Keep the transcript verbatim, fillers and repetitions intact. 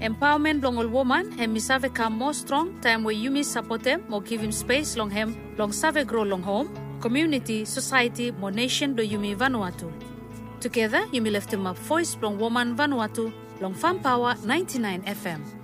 Empowerment long all woman hem misave come more strong time where you miss support them or give him space long hem long save grow long home community society more nation do yumi Vanuatu. Together you may lift him up voice long woman Vanuatu long Farm Power ninety-nine F M.